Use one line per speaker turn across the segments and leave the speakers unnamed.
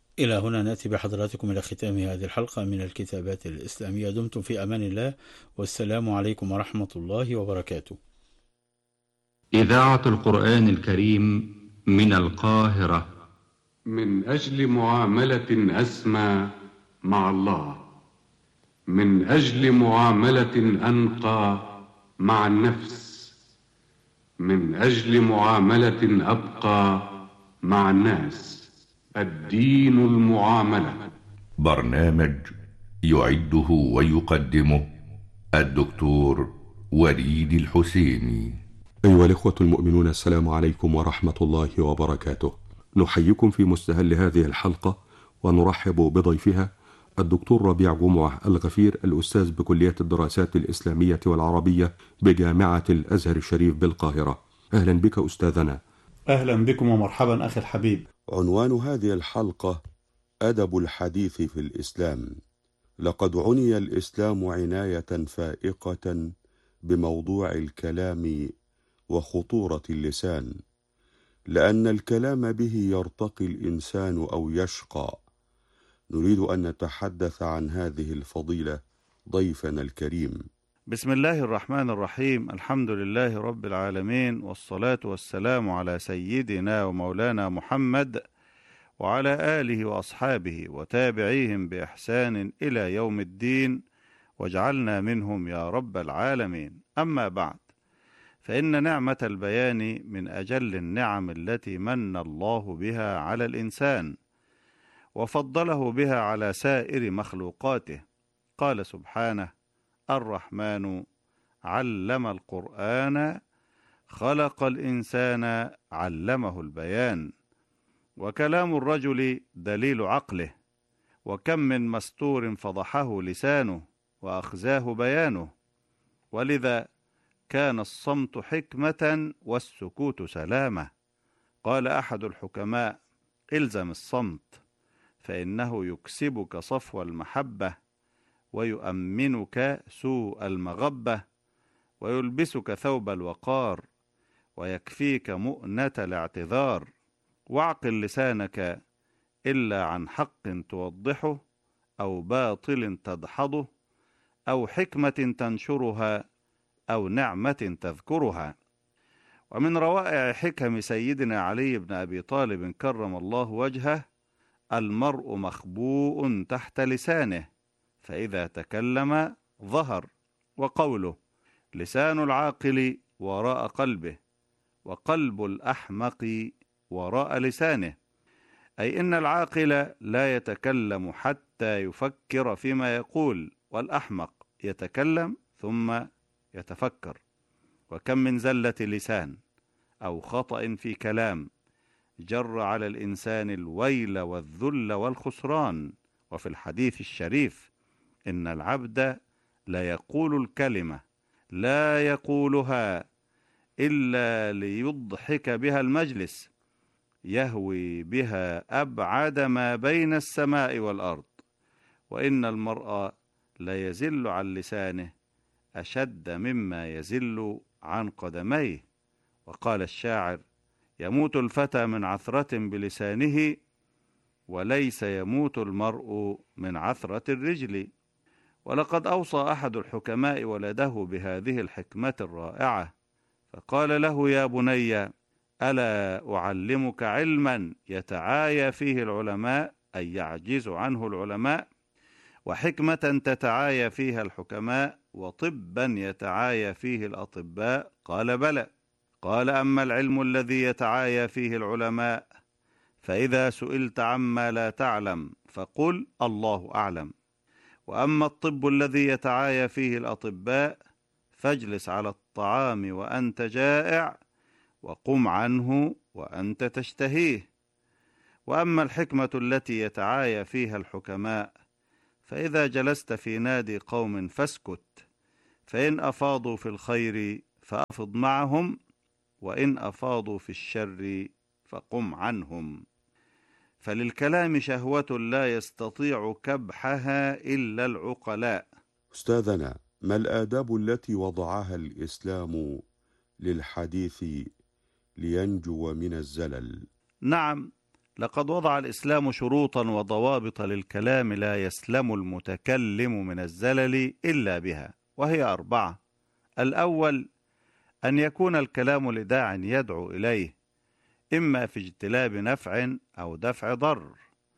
إلى هنا نأتي بحضراتكم إلى ختام هذه الحلقة من الكتابات الإسلامية. دمتم في أمان الله، والسلام عليكم ورحمة الله وبركاته.
إذاعة القرآن الكريم من القاهرة.
من أجل معاملة أسمى مع الله، من أجل معاملة أنقى مع النفس، من أجل معاملة أبقى مع الناس. الدين المعاملة.
برنامج يعده ويقدمه الدكتور وليد الحسيني.
أيها الإخوة المؤمنون، السلام عليكم ورحمة الله وبركاته. نحييكم في مستهل هذه الحلقة ونرحب بضيفها الدكتور ربيع جمعة الغفير، الأستاذ بكلية الدراسات الإسلامية والعربية بجامعة الأزهر الشريف بالقاهرة. أهلا بك أستاذنا.
أهلا بكم ومرحبا أخي الحبيب.
عنوان هذه الحلقة: أدب الحديث في الإسلام. لقد عني الإسلام عناية فائقة بموضوع الكلام وخطورة اللسان، لأن الكلام به يرتقي الإنسان أو يشقى. نريد أن نتحدث عن هذه الفضيلة ضيفنا الكريم.
بسم الله الرحمن الرحيم. الحمد لله رب العالمين، والصلاة والسلام على سيدنا ومولانا محمد وعلى آله وأصحابه وتابعيهم بإحسان إلى يوم الدين، واجعلنا منهم يا رب العالمين. أما بعد، فإن نعمة البيان من أجل النعم التي من الله بها على الإنسان وفضله بها على سائر مخلوقاته. قال سبحانه: الرحمن علم القرآن خلق الإنسان علمه البيان. وكلام الرجل دليل عقله، وكم من مستور فضحه لسانه وأخزاه بيانه. ولذا كان الصمت حكمة والسكوت سلامة. قال أحد الحكماء: إلزم الصمت، فإنه يكسبك صفو المحبة، ويؤمنك سوء المغبة، ويلبسك ثوب الوقار، ويكفيك مؤنة الاعتذار. واعقل لسانك إلا عن حق توضحه، أو باطل تدحضه، أو حكمة تنشرها، أو نعمة تذكرها. ومن روائع حكم سيدنا علي بن أبي طالب كرم الله وجهه: المرء مخبوء تحت لسانه، فإذا تكلم ظهر. وقوله: لسان العاقل وراء قلبه، وقلب الأحمق وراء لسانه. أي إن العاقل لا يتكلم حتى يفكر فيما يقول، والأحمق يتكلم ثم يتفكر. وكم من زلة لسان أو خطأ في كلام جر على الإنسان الويل والذل والخسران. وفي الحديث الشريف: إن العبد لا يقول الكلمة لا يقولها إلا ليضحك بها المجلس، يهوي بها أبعد ما بين السماء والأرض. وإن المرء لا يزل عن لسانه أشد مما يزل عن قدميه. وقال الشاعر: يموت الفتى من عثرة بلسانه، وليس يموت المرء من عثرة الرجل. ولقد أوصى أحد الحكماء ولده بهذه الحكمة الرائعة، فقال له: يا بني، ألا أعلمك علما يتعايا فيه العلماء، أي يعجز عنه العلماء، وحكمة تتعايا فيها الحكماء، وطبا يتعايا فيه الأطباء؟ قال: بلى. قال: أما العلم الذي يتعايا فيه العلماء، فإذا سئلت عما لا تعلم فقل الله أعلم. وأما الطب الذي يتعايا فيه الأطباء، فاجلس على الطعام وأنت جائع، وقم عنه وأنت تشتهيه. وأما الحكمة التي يتعايا فيها الحكماء، فإذا جلست في نادي قوم فاسكت، فإن أفاضوا في الخير فأفض معهم، وإن أفاضوا في الشر فقم عنهم. فللكلام شهوة لا يستطيع كبحها إلا العقلاء.
أستاذنا، ما الآداب التي وضعها الإسلام للحديث لينجو من الزلل؟
نعم، لقد وضع الإسلام شروطا وضوابط للكلام لا يسلم المتكلم من الزلل إلا بها، وهي 4. الأول أن يكون الكلام لداع يدعو إليه، إما في اجتلاب نفع أو دفع ضر.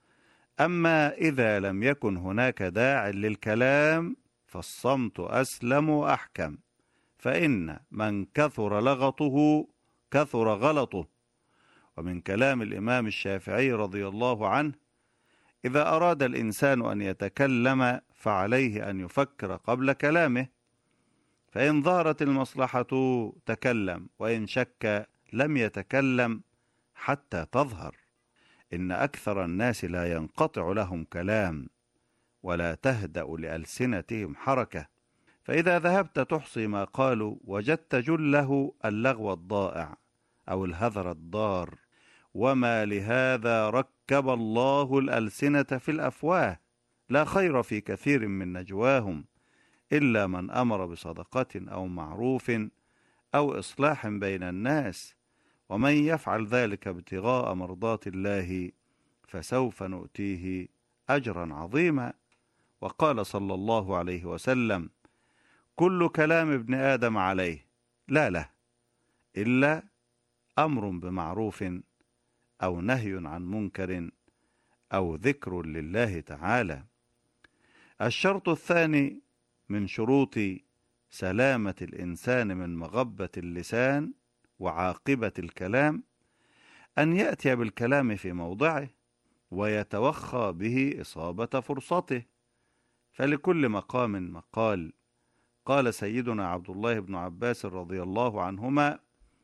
أما إذا لم يكن هناك داع للكلام فالصمت أسلم وأحكم، فإن من كثر لغطه كثر غلطه. ومن كلام الإمام الشافعي رضي الله عنه: إذا أراد الإنسان أن يتكلم فعليه أن يفكر قبل كلامه، فإن ظهرت المصلحة تكلم، وإن شك لم يتكلم حتى تظهر. إن أكثر الناس لا ينقطع لهم كلام ولا تهدأ لألسنتهم حركة، فإذا ذهبت تحصي ما قالوا وجدت جله اللغو الضائع أو الهذر الضار. وما لهذا ركب الله الألسنة في الأفواه، لا خير في كثير من نجواهم إلا من أمر بصدقة أو معروف أو إصلاح بين الناس، ومن يفعل ذلك ابتغاء مرضات الله فسوف نؤتيه أجرا عظيما. وقال صلى الله عليه وسلم: كل كلام ابن آدم عليه لا له إلا أمر بمعروف أو نهي عن منكر أو ذكر لله تعالى. الشرط الثاني من شروط سلامة الإنسان من مغبة اللسان وعاقبة الكلام أن يأتي بالكلام في موضعه ويتوخى به إصابة فرصته، فلكل مقام مقال. قال سيدنا عبد الله بن عباس رضي الله عنهما: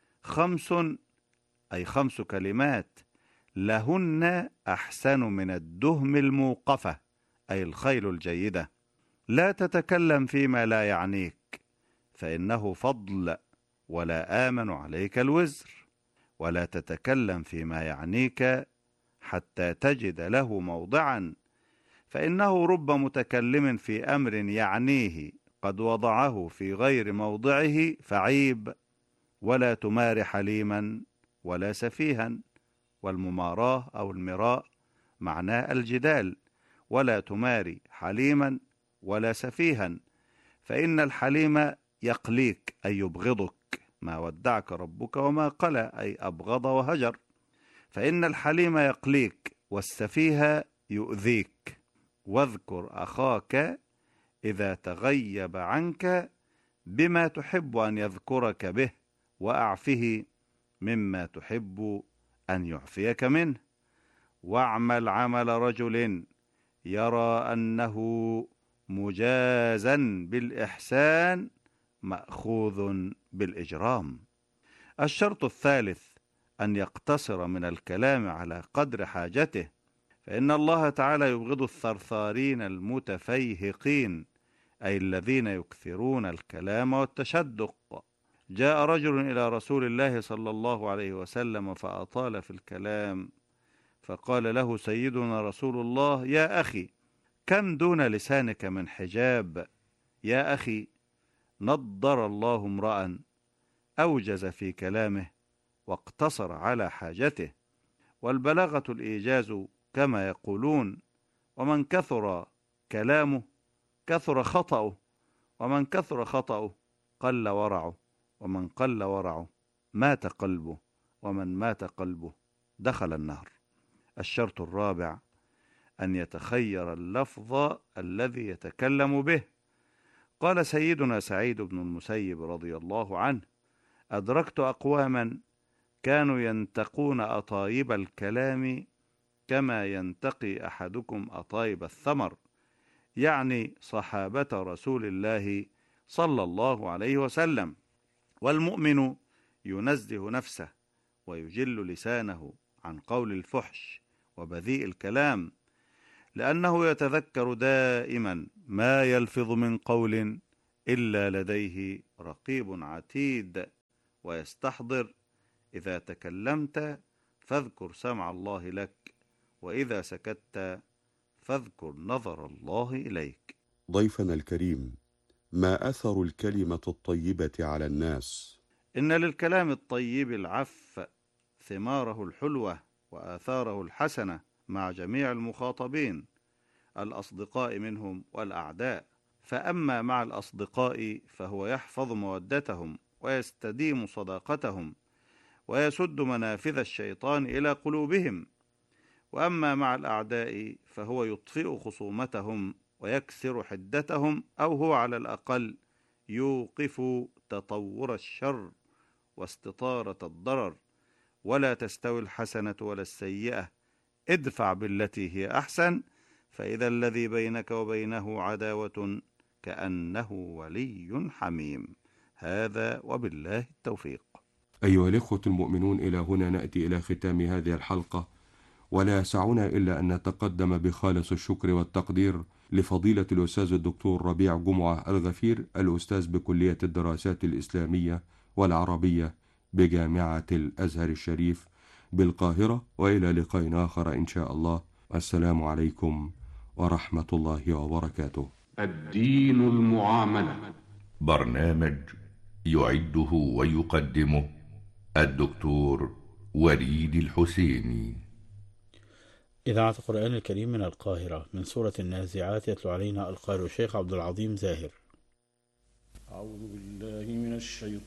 5 أي 5 كلمات لهن أحسن من الدهم الموقفة أي الخيل الجيدة: لا تتكلم فيما لا يعنيك فإنه فضل ولا آمن عليك الوزر، ولا تتكلم فيما يعنيك حتى تجد له موضعا، فإنه رب متكلم في أمر يعنيه قد وضعه في غير موضعه فعيب. ولا تمار حليما ولا سفيها، والمماراة أو المراء معناه الجدال. ولا تماري حليما ولا سفيها، فإن الحليم يقليك أي يبغضك، ما ودعك ربك وما قلى أي أبغض وهجر، فإن الحليم يقليك، والسفيه يؤذيك. واذكر أخاك إذا تغيب عنك بما تحب أن يذكرك به، وأعفه مما تحب أن يعفيك منه. واعمل عمل رجل يرى أنه مجازا بالإحسان مأخوذ بالإجرام. الشرط الثالث أن يقتصر من الكلام على قدر حاجته، فإن الله تعالى يبغض الثرثارين المتفيهقين، أي الذين يكثرون الكلام والتشدق. جاء رجل إلى رسول الله صلى الله عليه وسلم فأطال في الكلام، فقال له سيدنا رسول الله: يا أخي، كم دون لسانك من حجاب؟ يا أخي، نضر الله امرأ أوجز في كلامه واقتصر على حاجته. والبلاغة الإيجاز كما يقولون، ومن كثر كلامه كثر خطأه، ومن كثر خطأه قل ورعه، ومن قل ورعه مات قلبه، ومن مات قلبه دخل النار. الشرط الرابع أن يتخير اللفظ الذي يتكلم به. قال سيدنا سعيد بن المسيب رضي الله عنه: أدركت أقواما كانوا ينتقون أطايب الكلام كما ينتقي أحدكم أطايب الثمر، يعني صحابة رسول الله صلى الله عليه وسلم. والمؤمن ينزه نفسه ويجل لسانه عن قول الفحش وبذيء الكلام، لأنه يتذكر دائما ما يلفظ من قول إلا لديه رقيب عتيد، ويستحضر إذا تكلمت فاذكر سمع الله لك، وإذا سكت فاذكر نظر الله إليك.
ضيفنا الكريم، ما أثر الكلمة الطيبة على الناس؟
إن للكلام الطيب العف ثماره الحلوة، وآثاره الحسنة مع جميع المخاطبين الأصدقاء منهم والأعداء. فأما مع الأصدقاء فهو يحفظ مودتهم ويستديم صداقتهم ويسد منافذ الشيطان إلى قلوبهم. وأما مع الأعداء فهو يطفئ خصومتهم ويكسر حدتهم، أو هو على الأقل يوقف تطور الشر واستطارة الضرر. ولا تستوي الحسنة ولا السيئة، ادفع بالتي هي أحسن، فإذا الذي بينك وبينه عداوة كأنه ولي حميم. هذا وبالله التوفيق.
أيها الإخوة المؤمنون، إلى هنا نأتي إلى ختام هذه الحلقة، ولا يسعنا إلا أن نتقدم بخالص الشكر والتقدير لفضيلة الأستاذ الدكتور ربيع جمعة الغفير، الأستاذ بكلية الدراسات الإسلامية والعربية بجامعة الأزهر الشريف بالقاهرة. وإلى لقاء آخر إن شاء الله. السلام عليكم ورحمة الله وبركاته.
الدين المعاملة،
برنامج يعده ويقدمه الدكتور وليد الحسيني.
إذاعة القرآن الكريم من القاهرة، من سورة النازعات، يتلو علينا القارئ الشيخ عبد العظيم زاهر.
أعوذ بالله من الشيطان